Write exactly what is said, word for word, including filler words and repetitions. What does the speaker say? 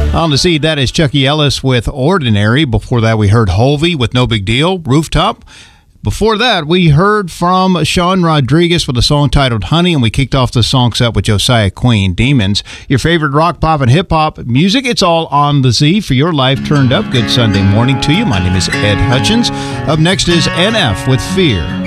On the seed, that is Chucky Ellis with Ordinary. Before that, we heard Holvey with No Big Deal, Rooftop. Before that, we heard from Sean Rodriguez with a song titled Honey, and we kicked off the song set with Josiah Queen, Demons. Your favorite rock, pop, and hip-hop music, it's all on the Z for your life turned up. Good Sunday morning to you. My name is Ed Hutchins. Up next is N F with Fear.